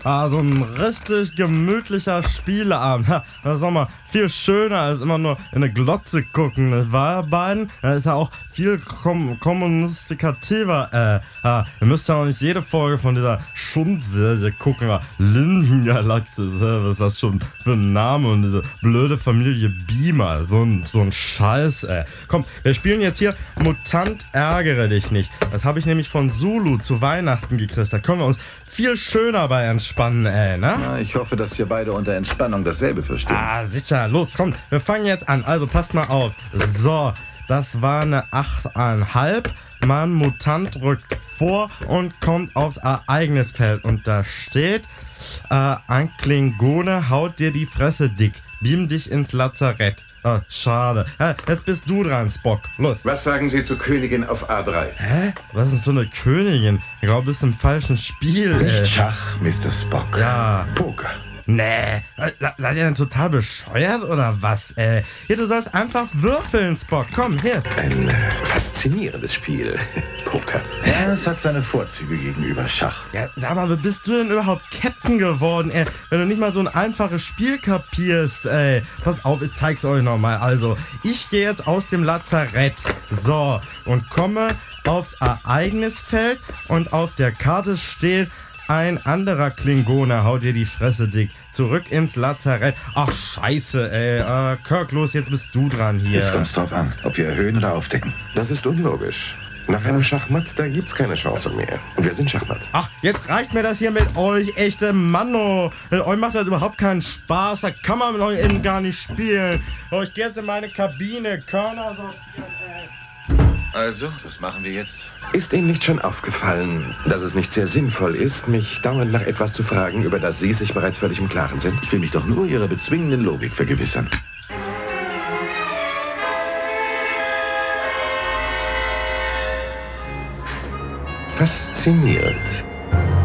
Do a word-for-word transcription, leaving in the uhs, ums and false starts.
Ah, so ein richtig gemütlicher Spieleabend. Ha, das ist doch mal viel schöner als immer nur in eine Glotze gucken, nicht wahr, beiden? Das ist ja auch viel kom- kommunistikativer. Äh, ha, ihr müsst ja auch nicht jede Folge von dieser Schundserie gucken. Lindengalaxis, was ist das schon für ein Name? Und diese blöde Familie Beamer. So ein, so ein Scheiß, ey. Komm, wir spielen jetzt hier Mutant ärgere dich nicht. Das habe ich nämlich von Zulu zu Weihnachten gekriegt. Da können wir uns viel schöner bei entspannen, ey, ne? Na, ich hoffe, dass wir beide unter Entspannung dasselbe verstehen. Ah, sicher. Los, komm, wir fangen jetzt an. Also, passt mal auf. So, das war eine acht Komma fünf. Mann, Mutant rückt vor und kommt aufs Ereignisfeld. Und da steht, äh, ein Klingone haut dir die Fresse dick. Beam dich ins Lazarett. Ah, schade. Ja, jetzt bist du dran, Spock. Los. Was sagen Sie zur Königin auf A drei? Hä? Was ist denn für eine Königin? Ich glaube, du bist im falschen Spiel, ey. Nicht Schach, Mister Spock. Ja. Poker. Nee, Se- seid ihr denn total bescheuert oder was, ey? Hier, du sollst einfach würfeln, Spock. Komm, hier. Ein äh, faszinierendes Spiel. Poker. Ja, es hat seine Vorzüge gegenüber Schach. Ja, sag mal, wie bist du denn überhaupt Captain geworden, ey? Wenn du nicht mal so ein einfaches Spiel kapierst, ey. Pass auf, ich zeig's euch nochmal. Also, ich gehe jetzt aus dem Lazarett. So, und komme aufs Ereignisfeld und auf der Karte steht, ein anderer Klingone haut dir die Fresse dick. Zurück ins Lazarett. Ach, scheiße, ey. Äh, Kirk, los, jetzt bist du dran hier. Jetzt kommt's drauf an, ob wir erhöhen oder aufdecken. Das ist unlogisch. Nach einem Schachmatt, da gibt's keine Chance mehr. Und wir sind Schachmatt. Ach, jetzt reicht mir das hier mit euch, echte Manno. Mit euch macht das überhaupt keinen Spaß. Da kann man mit euch eben gar nicht spielen. Oh, ich geh jetzt in meine Kabine. Körner sortieren, ey. Also, was machen wir jetzt? Ist Ihnen nicht schon aufgefallen, dass es nicht sehr sinnvoll ist, mich dauernd nach etwas zu fragen, über das Sie sich bereits völlig im Klaren sind? Ich will mich doch nur Ihrer bezwingenden Logik vergewissern. Faszinierend.